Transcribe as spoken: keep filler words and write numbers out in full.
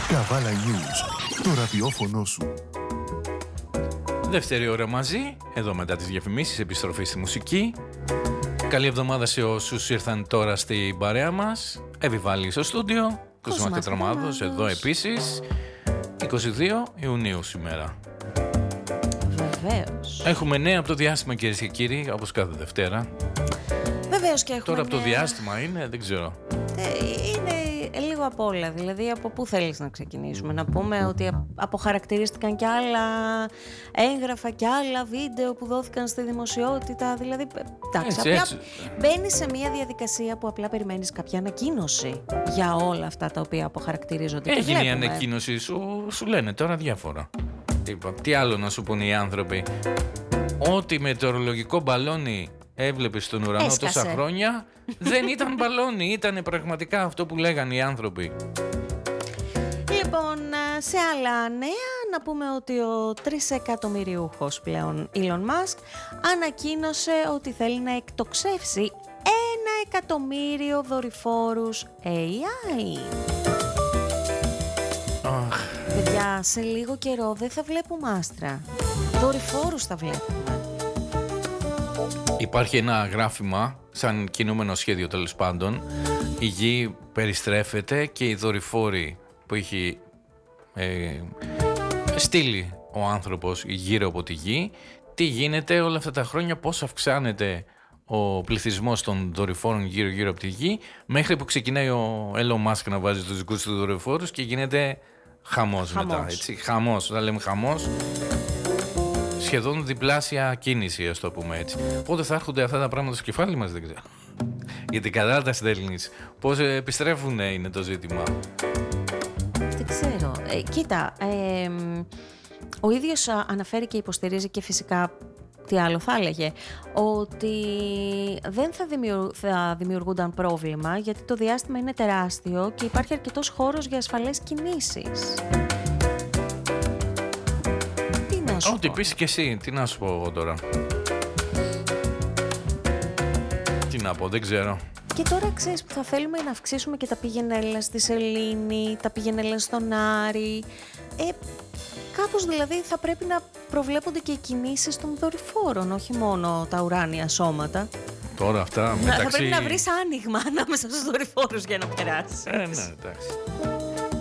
Καβάλα News, το ραδιόφωνο σου. Δεύτερη ώρα μαζί, εδώ μετά τις διαφημίσεις, επιστροφή στη μουσική. Καλή εβδομάδα σε όσους ήρθαν τώρα στην παρέα μας. Εβιβάλλει στο στούντιο, Κοσμάς Κατραμάδος, εδώ επίσης. είκοσι δύο Ιουνίου σήμερα. Βεβαίως. Έχουμε νέα από το διάστημα, κυρίες και κύριοι, όπως κάθε Δευτέρα. Βεβαίως και έχουμε. Τώρα από το νέα... διάστημα είναι, δεν ξέρω. Ε, είναι λίγο απ' όλα. Δηλαδή, από πού θέλεις να ξεκινήσουμε? Να πούμε ότι αποχαρακτηρίστηκαν κι άλλα έγγραφα κι άλλα βίντεο που δόθηκαν στη δημοσιότητα. Δηλαδή, εντάξει, έτσι, απλά έτσι. μπαίνεις σε μια διαδικασία που απλά περιμένεις κάποια ανακοίνωση για όλα αυτά τα οποία αποχαρακτηρίζονται. Έγινε η ανακοίνωση, σου, σου λένε τώρα διάφορα. Είπα, τι άλλο να σου πούνε οι άνθρωποι? Ό,τι μετεωρολογικό μπαλόνι έβλεπες στον ουρανό Έσκασε. τόσα χρόνια δεν ήταν μπαλόνι, ήταν πραγματικά αυτό που λέγανε οι άνθρωποι. Λοιπόν, σε άλλα νέα να πούμε ότι ο τρισεκατομμυριούχος πλέον Elon Musk ανακοίνωσε ότι θέλει να εκτοξεύσει ένα εκατομμύριο δορυφόρους έι άι. Αχ. Παιδιά, σε λίγο καιρό δεν θα βλέπουμε άστρα. Δορυφόρους θα βλέπουμε. Υπάρχει ένα γράφημα, σαν κινούμενο σχέδιο τέλος πάντων. Η γη περιστρέφεται και οι δορυφόροι που έχει ε, στείλει ο άνθρωπος γύρω από τη γη. Τι γίνεται όλα αυτά τα χρόνια, πώς αυξάνεται ο πληθυσμός των δορυφόρων γύρω γύρω από τη γη, μέχρι που ξεκινάει ο Elon Musk να βάζει τους δικούς του δορυφόρους και γίνεται χαμός, χαμός. μετά. Έτσι. Χαμός, όταν λέμε χαμός, σχεδόν διπλάσια κίνηση, ας το πούμε έτσι. Πότε θα έρχονται αυτά τα πράγματα στο κεφάλι μας, δεν ξέρω. Γιατί κατά τα στέλνεις, πώς επιστρέφουν είναι το ζήτημα. Δεν ξέρω. Ε, κοίτα, ε, ο ίδιος αναφέρει και υποστηρίζει και φυσικά, τι άλλο θα έλεγε, ότι δεν θα, δημιουργ, θα δημιουργούνταν πρόβλημα γιατί το διάστημα είναι τεράστιο και υπάρχει αρκετός χώρος για ασφαλές κινήσεις. Τι να σου Ό,τι πω. πεις και εσύ, τι να σου πω εγώ τώρα. Τι να πω, δεν ξέρω. Και τώρα ξέρεις που θα θέλουμε να αυξήσουμε και τα πηγενέλα στη Σελήνη, τα πηγενέλα στον Άρη. Ε, κάπως δηλαδή θα πρέπει να προβλέπονται και οι κινήσεις των δορυφόρων, όχι μόνο τα ουράνια σώματα. Τώρα αυτά Να, μεταξύ... Θα πρέπει να βρεις άνοιγμα ανάμεσα στους δορυφόρους για να περάσεις. Ε, ναι, εντάξει.